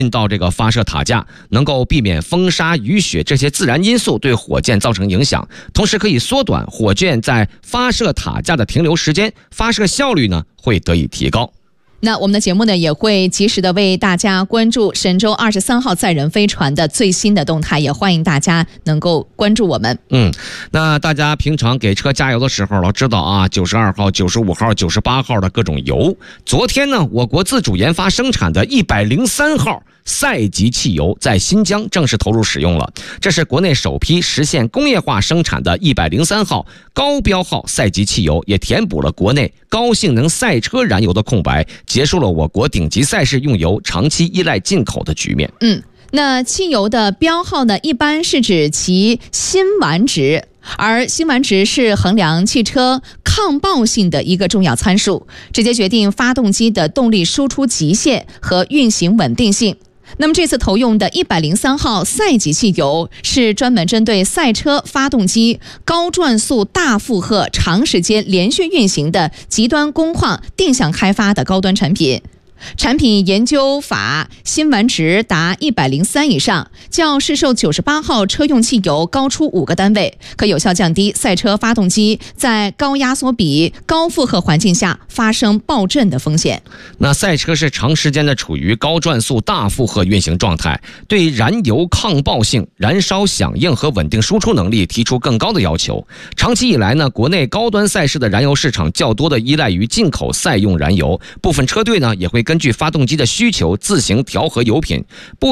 到这个发射塔架，能够避免风沙、雨雪这些自然因素对火箭造成影响，同时可以缩短火箭在发射塔架的停留时间，发射效率呢会得以提高。 那我们的节目呢也会及时的为大家关注神舟23号载人飞船的最新的动态，也欢迎大家能够关注我们。 那大家平常给车加油的时候，老知道啊，92号、95号、98号的各种油。昨天呢，我国自主研发生产的103号赛级汽油在新疆正式投入使用了，这是国内首批实现工业化生产的103号高标号赛级汽油，也填补了国内高性能赛车燃油的空白，结束了我国顶级赛事用油长期依赖进口的局面。 那汽油的标号呢，一般是指其辛烷值，而辛烷值是衡量汽车抗爆性的一个重要参数，直接决定发动机的动力输出极限和运行稳定性。那么这次投用的103号赛级汽油是专门针对赛车发动机高转速、大负荷、长时间连续运行的极端工况定向开发的高端产品。产品研究法辛烷值达103以上，较市售98号车用汽油高出5个单位，可有效降低赛车发动机在高压缩比、高负荷环境下发生爆震的风险。 那赛车是长时间的处于高转速、大负荷运行状态，对燃油抗爆性、燃烧响应和稳定输出能力提出更高的要求。长期以来呢，国内高端赛事的燃油市场较多的依赖于进口赛用燃油，部分车队呢也会根据发动机的需求自行调和油品。